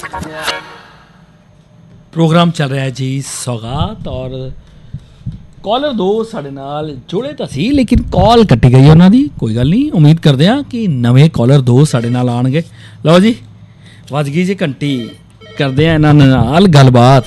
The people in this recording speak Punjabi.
ਪ੍ਰੋਗਰਾਮ ਚੱਲ ਰਿਹਾ ਜੀ ਸੌਗਾਤ ਔਰ ਕਾਲਰ ਦੋ ਸਾਡੇ ਨਾਲ ਜੁੜੇ ਤਾਂ ਸੀ ਲੇਕਿਨ ਕਾਲ ਕੱਟੀ ਗਈ ਉਹਨਾਂ ਦੀ। ਕੋਈ ਗੱਲ ਨਹੀਂ, ਉਮੀਦ ਕਰਦੇ ਹਾਂ ਕਿ ਨਵੇਂ ਕਾਲਰ ਦੋ ਸਾਡੇ ਨਾਲ ਆਉਣਗੇ। ਲਓ ਜੀ, ਵੱਜ ਗਈ ਜੀ ਘੰਟੀ, ਕਰਦੇ ਹਾਂ ਇਹਨਾਂ ਨਾਲ ਗੱਲਬਾਤ।